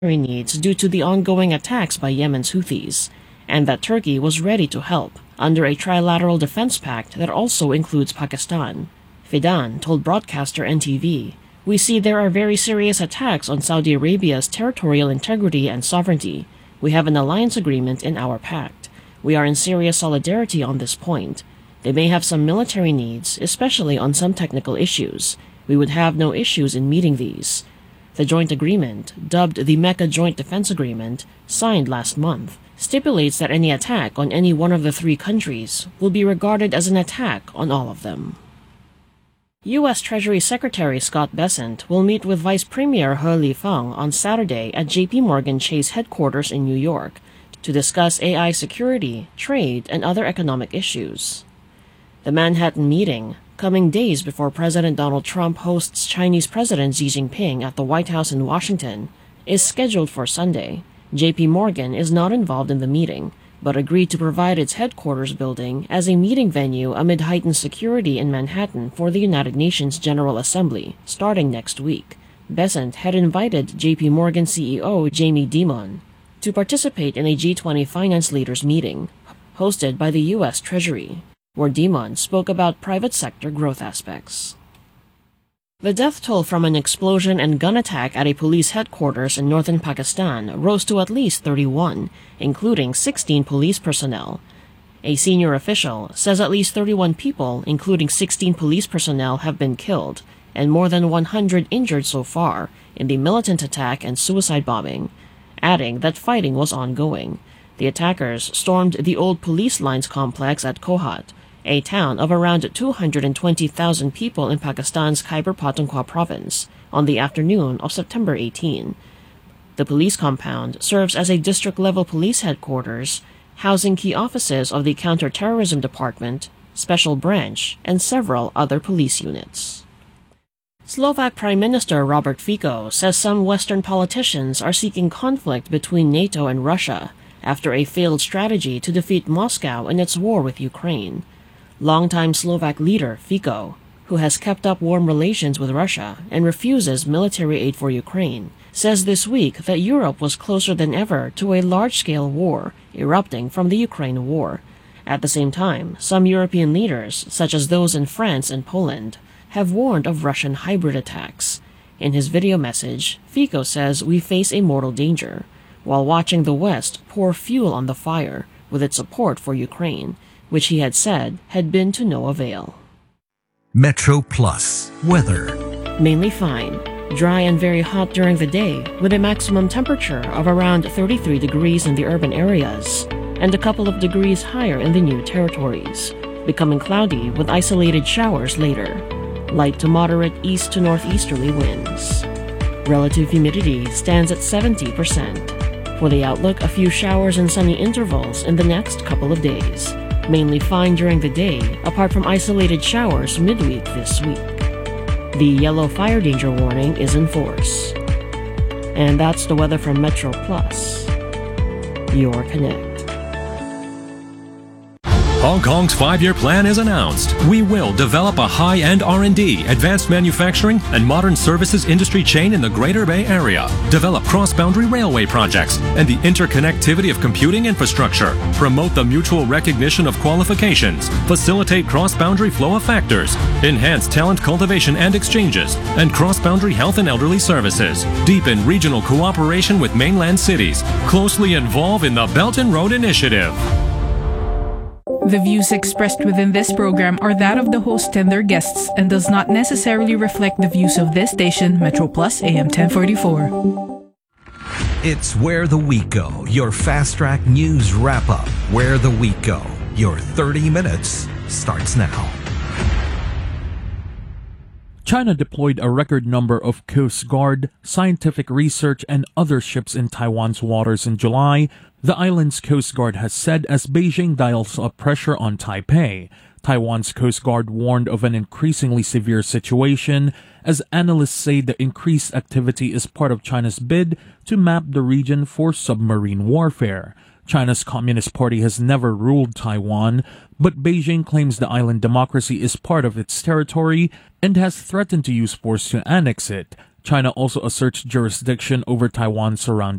needs due to the ongoing attacks by Yemen's Houthis, and that Turkey was ready to help under a trilateral defense pact that also includes Pakistan. Fidan told broadcaster NTV, "We see there are very serious attacks on Saudi Arabia's territorial integrity and sovereignty. We have an alliance agreement in our pact. We are in serious solidarity on this point. They may have some military needs, especially on some technical issues. We would have no issues in meeting these." The joint agreement, dubbed the Mecca Joint Defense Agreement, signed last month, stipulates that any attack on any one of the three countries will be regarded as an attack on all of them. U.S. Treasury Secretary Scott Bessent will meet with Vice Premier He Lifeng on Saturday at J.P. Morgan Chase headquarters in New York to discuss AI security, trade, and other economic issues. The Manhattan meeting, coming days before President Donald Trump hosts Chinese President Xi Jinping at the White House in Washington, is scheduled for Sunday. J.P. Morgan is not involved in the meeting, but agreed to provide its headquarters building as a meeting venue amid heightened security in Manhattan for the United Nations General Assembly, starting next week. Bessent had invited J.P. Morgan CEO Jamie Dimon to participate in a G20 finance leaders meeting, hosted by the U.S. Treasury, where Dimon spoke about private sector growth aspects. The death toll from an explosion and gun attack at a police headquarters in northern Pakistan rose to at least 31, including 16 police personnel. A senior official says at least 31 people, including 16 police personnel, have been killed, and more than 100 injured so far in the militant attack and suicide bombing, adding that fighting was ongoing. The attackers stormed the old police lines complex at Kohat, a town of around 220,000 people in Pakistan's Khyber Pakhtunkhwa province, on the afternoon of September 18. The police compound serves as a district-level police headquarters, housing key offices of the Counter-Terrorism Department, Special Branch, and several other police units. Slovak Prime Minister Robert Fico says some Western politicians are seeking conflict between NATO and Russia after a failed strategy to defeat Moscow in its war with Ukraine. Longtime Slovak leader Fico, who has kept up warm relations with Russia and refuses military aid for Ukraine, says this week that Europe was closer than ever to a large-scale war erupting from the Ukraine war. At the same time, some European leaders, such as those in France and Poland, have warned of Russian hybrid attacks. In his video message, Fico says we face a mortal danger, while watching the West pour fuel on the fire with its support for Ukraine, which he had said had been to no avail. Metro Plus weather. Mainly fine, dry and very hot during the day, with a maximum temperature of around 33 degrees in the urban areas, and a couple of degrees higher in the new territories, becoming cloudy with isolated showers later. Light to moderate east to northeasterly winds. Relative humidity stands at 70%. For the outlook, a few showers and sunny intervals in the next couple of days. Mainly fine during the day, apart from isolated showers midweek this week. The yellow fire danger warning is in force. And that's the weather from Metro Plus, your connect. Hong Kong's 5-year plan is announced. We will develop a high-end R&D, advanced manufacturing, and modern services industry chain in the Greater Bay Area. Develop cross-boundary railway projects and the interconnectivity of computing infrastructure. Promote the mutual recognition of qualifications. Facilitate cross-boundary flow of factors. Enhance talent cultivation and exchanges. And cross-boundary health and elderly services. Deepen regional cooperation with mainland cities. Closely involve in the Belt and Road Initiative. The views expressed within this program are that of the host and their guests and does not necessarily reflect the views of this station, Metro Plus AM 1044. It's Where the Week Go, your Fast Track News Wrap-Up. Where the Week Go, your 30 minutes starts now. China deployed a record number of Coast Guard, scientific research, and other ships in Taiwan's waters in July, the island's Coast Guard has said as Beijing dials up pressure on Taipei. Taiwan's Coast Guard warned of an increasingly severe situation, as analysts say the increased activity is part of China's bid to map the region for submarine warfare. China's Communist Party has never ruled Taiwan, but Beijing claims the island democracy is part of its territory and has threatened to use force to annex it. China also asserts jurisdiction over Taiwan's surrounding